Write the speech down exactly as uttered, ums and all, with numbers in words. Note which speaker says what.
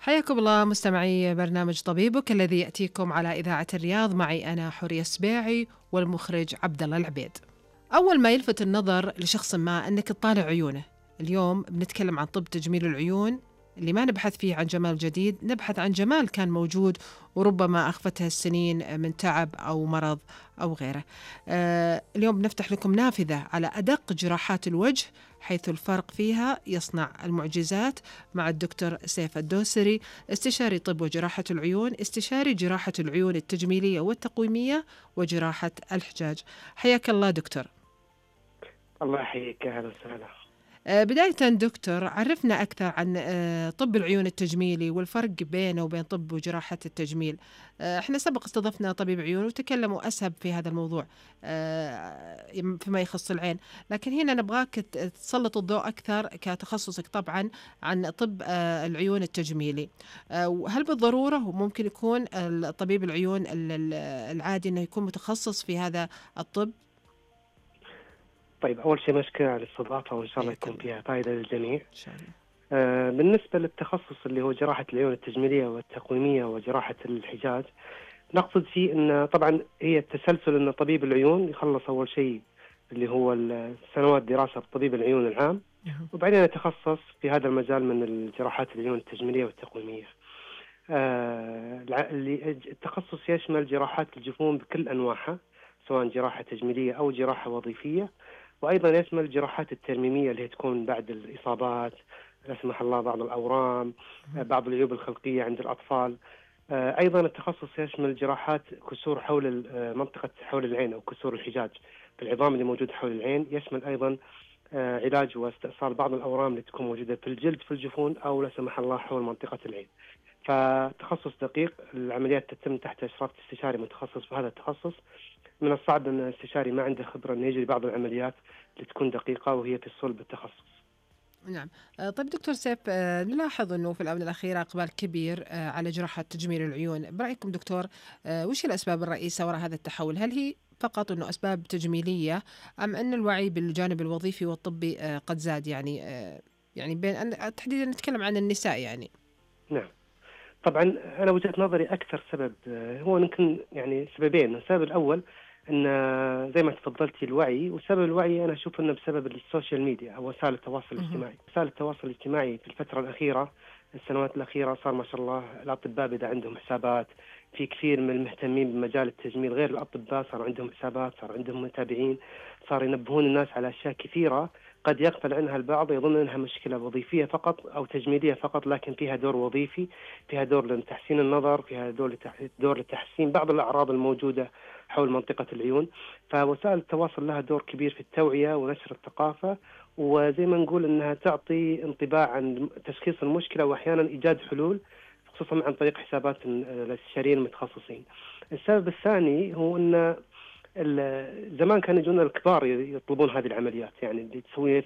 Speaker 1: حياكم الله مستمعي برنامج طبيبك الذي يأتيكم على إذاعة الرياض، معي أنا حورية السبيعي والمخرج عبد الله العبيد. أول ما يلفت النظر لشخص ما أنك تطالع عيونه. اليوم بنتكلم عن طب تجميل العيون، اللي ما نبحث فيه عن جمال جديد، نبحث عن جمال كان موجود وربما أخفتها السنين من تعب أو مرض أو غيره. آه اليوم بنفتح لكم نافذة على أدق جراحات الوجه، حيث الفرق فيها يصنع المعجزات، مع الدكتور سيف الدوسري، استشاري طب وجراحة العيون، استشاري جراحة العيون التجميلية والتقويمية وجراحة الحجاج. حياك الله دكتور.
Speaker 2: الله يحييك، أهلا وسهلا.
Speaker 1: آه، بداية دكتور، عرفنا أكثر عن آه، طب العيون التجميلي والفرق بينه وبين طب وجراحة التجميل. آه، احنا سبق استضفنا طبيب عيون وتكلموا أسهب في هذا الموضوع آه، فيما يخص العين، لكن هنا نبغاك ت- تسلط الضوء أكثر كتخصصك طبعا عن طب آه، العيون التجميلي. آه، وهل بالضرورة وممكن يكون الطبيب العيون ال- ال- العادي أنه يكون متخصص في هذا الطب؟
Speaker 2: طيب، أول شيء مشكلة على الاستضافة، وإن شاء الله
Speaker 1: حياك
Speaker 2: يكون
Speaker 1: الله.
Speaker 2: فيها فائدة للجميع.
Speaker 1: إن شاء الله.
Speaker 2: آه بالنسبة للتخصص اللي هو جراحة العيون التجميلية والتقويمية وجراحة الحجاج، نقصد فيه أن طبعا هي التسلسل، أن طبيب العيون يخلص أول شيء اللي هو سنوات دراسة بطبيب العيون العام،
Speaker 1: مهم.
Speaker 2: وبعدين يتخصص في هذا المجال من الجراحات العيون التجميلية والتقويمية. آه الع- اللي- التخصص يشمل جراحات الجفون بكل أنواعها، سواء جراحة تجميلية أو جراحة وظيفية، وأيضا يشمل الجراحات الترميمية اللي هي تكون بعد الإصابات، لا سمح الله بعض الأورام، آه، بعض العيوب الخلقية عند الأطفال. آه، أيضا التخصص يشمل جراحات كسور حول ال- آه، منطقة حول العين أو كسور الحجاج في العظام اللي موجود حول العين. يشمل أيضا آه، علاج واستئصال بعض الأورام اللي تكون موجودة في الجلد في الجفون، أو لا سمح الله حول منطقة العين. فتخصص دقيق، العمليات تتم تحت إشراف استشاري متخصص في هذا التخصص. من الصعب أن الاستشاري ما عنده خبرة أن يجري بعض العمليات اللي تكون دقيقة وهي في صلب التخصص.
Speaker 1: نعم. آه، طيب دكتور سيف، آه، نلاحظ أنه في الآونة الأخيرة إقبال كبير آه، على جراحة تجميل العيون. برأيكم دكتور، آه، وش الأسباب الرئيسة وراء هذا التحول؟ هل هي فقط أنه أسباب تجميلية، أم أن الوعي بالجانب الوظيفي والطبي آه، قد زاد؟ يعني آه، يعني بين أن- تحديدا نتكلم عن النساء يعني.
Speaker 2: نعم، طبعا أنا وجهة نظري أكثر سبب آه، هو يمكن يعني سببين. السبب الأول أن آه، زي ما تفضلتي الوعي، وسبب الوعي أنا أشوف أنه بسبب السوشيال ميديا أو وسائل التواصل
Speaker 1: مهم.
Speaker 2: الاجتماعي. وسائل التواصل الاجتماعي في الفترة الأخيرة، السنوات الأخيرة، صار ما شاء الله الأطباء بدأ عندهم حسابات. في كثير من المهتمين بمجال التجميل غير الأطباء صار عندهم حسابات، صار عندهم متابعين، صار ينبهون الناس على أشياء كثيرة قد يغفل عنها البعض، يظن أنها مشكلة وظيفية فقط أو تجميلية فقط، لكن فيها دور وظيفي، فيها دور لتحسين النظر، فيها دور لتح- دور لتحسين بعض الأعراض الموجودة حول منطقة العيون. فوسائل التواصل لها دور كبير في التوعية ونشر الثقافة، وزي ما نقول أنها تعطي انطباع عن تشخيص المشكلة وأحيانا إيجاد حلول، خصوصا عن طريق حسابات الاستشاريين المتخصصين. السبب الثاني هو أن ال- زمان كانوا يجون الكبار يطلبون هذه العمليات، يعني اللي تسوي